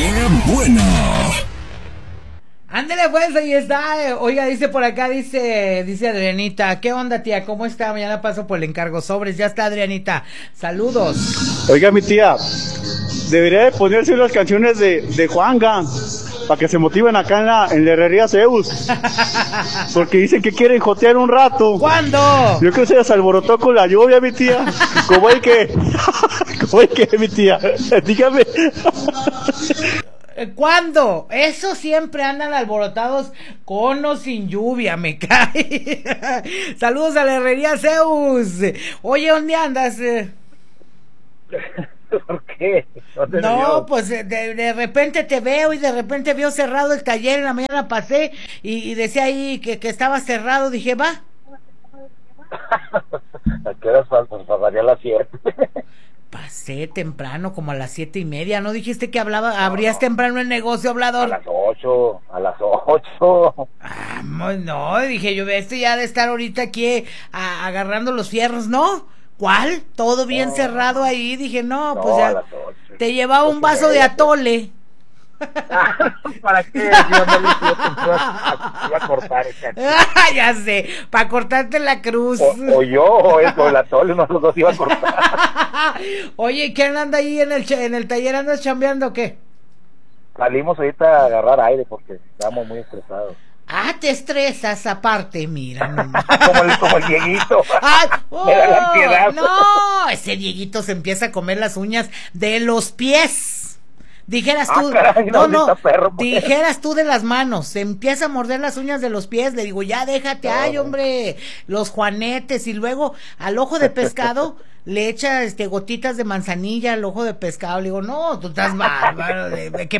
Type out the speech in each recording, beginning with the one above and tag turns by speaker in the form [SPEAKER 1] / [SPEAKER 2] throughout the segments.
[SPEAKER 1] ¡Qué buena!
[SPEAKER 2] Ándale pues, ahí está. Oiga, dice por acá, dice Adrianita, ¿qué onda, tía? ¿Cómo está? Mañana paso por el encargo. Sobres, ya está, Adrianita. Saludos.
[SPEAKER 3] Oiga, mi tía, debería de ponerse las canciones de Juanga para que se motiven acá en la herrería Zeus, porque dicen que quieren jotear un rato.
[SPEAKER 2] ¿Cuándo?
[SPEAKER 3] Yo creo que se desalborotó con la lluvia, mi tía. ¿Cómo hay que, mi tía? Dígame.
[SPEAKER 2] ¿Cuándo? Eso siempre andan alborotados con o sin lluvia, me cae. Saludos a la herrería Zeus. Oye, ¿dónde andas?
[SPEAKER 4] ¿Por qué?
[SPEAKER 2] No, pues de repente te veo y de repente veo cerrado el taller. En la mañana pasé y decía ahí que estaba cerrado. Dije, va.
[SPEAKER 4] ¿A qué horas pasaría a las 7?
[SPEAKER 2] Pasé temprano, como a las 7:30. ¿No dijiste que abrías temprano el negocio, hablador?
[SPEAKER 4] A las 8.
[SPEAKER 2] Ah, no, dije yo, ya de estar ahorita aquí agarrando los fierros, ¿no. ¿Cuál? Todo bien cerrado ahí. Dije, no, pues ya.
[SPEAKER 4] A las 8.
[SPEAKER 2] Te llevaba un vaso de atole.
[SPEAKER 4] ¿Para qué? Yo no le iba a cortar esa.
[SPEAKER 2] Ya sé, para cortarte la cruz.
[SPEAKER 4] O yo, o el atole, uno de los dos iba a cortar.
[SPEAKER 2] Oye, ¿quién anda ahí en el taller? ¿Andas chambeando o qué?
[SPEAKER 4] Salimos ahorita a agarrar aire porque estábamos muy estresados.
[SPEAKER 2] Ah, te estresas aparte, mira nomás.
[SPEAKER 4] como el Dieguito.
[SPEAKER 2] Me da la ansiedad. No, ese Dieguito se empieza a comer las uñas de los pies. Dijeras tú,
[SPEAKER 4] caray,
[SPEAKER 2] no,
[SPEAKER 4] perro, pues.
[SPEAKER 2] Dijeras tú de las manos, se empieza a morder las uñas de los pies, le digo, ya déjate, ay hombre, los juanetes, y luego al ojo de pescado le echa gotitas de manzanilla al ojo de pescado, le digo, no, tú estás bárbaro, que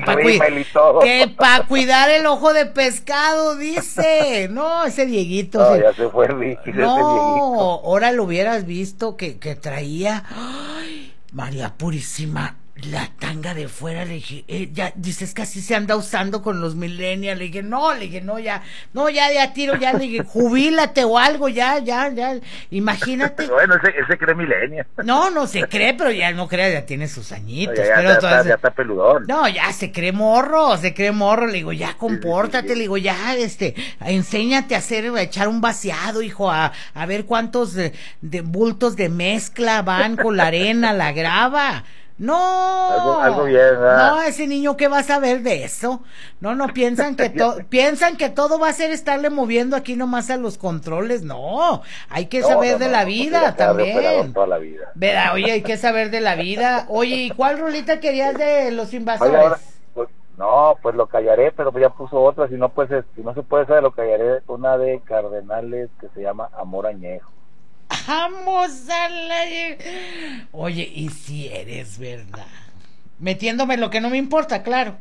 [SPEAKER 2] para cuidar el ojo de pescado, dice, no, ese Dieguito.
[SPEAKER 4] No, ya se fue Ricky,
[SPEAKER 2] no, ese Dieguito. Ahora lo hubieras visto que traía, ay, María Purísima, la tanga de fuera. Le dije, ya, dices que así se anda usando con los millennials. Le dije, no, ya tiro, ya, le dije, jubílate o algo, ya, imagínate.
[SPEAKER 4] Bueno, ese cree millennial.
[SPEAKER 2] No se cree, pero ya no crea, ya tiene sus añitos.
[SPEAKER 4] Ya está peludón.
[SPEAKER 2] No, ya se cree morro, le digo, ya compórtate, sí. Le digo, ya, enséñate a echar un vaciado, hijo, a ver cuántos de bultos de mezcla van con la arena, la grava. No,
[SPEAKER 4] algo bien, ¿verdad?
[SPEAKER 2] No, ese niño, ¿qué va a saber de eso? No piensan que todo va a ser estarle moviendo aquí nomás a los controles. No, hay que saber de la vida también.
[SPEAKER 4] Toda la vida.
[SPEAKER 2] ¿Verdad? Oye, hay que saber de la vida. Oye, ¿y cuál rolita querías de Los Invasores?
[SPEAKER 4] Oye, ahora, pues Lo Callaré, pero ya puso otra. Si no se puede saber Lo Callaré, una de Cardenales que se llama Amor Añejo.
[SPEAKER 2] Vamos a la... Oye, y si eres, ¿verdad? Metiéndome lo que no me importa, claro.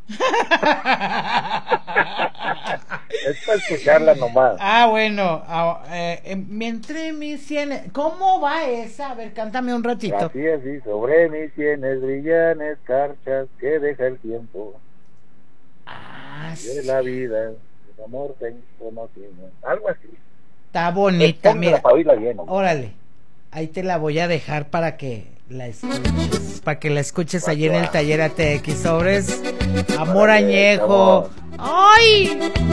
[SPEAKER 4] Es para escucharla nomás.
[SPEAKER 2] Bueno, entre mis sienes... ¿Cómo va esa? A ver, cántame un ratito.
[SPEAKER 4] Así, sobre mis sienes brillan escarchas que deja el tiempo. De la vida, el amor te conocimos. Algo así.
[SPEAKER 2] Está bonita, mira.
[SPEAKER 4] Bien,
[SPEAKER 2] órale, ahí te la voy a dejar para que la escuches, allí en el taller ATX. Sobres, Amor Añejo. ¡Ay!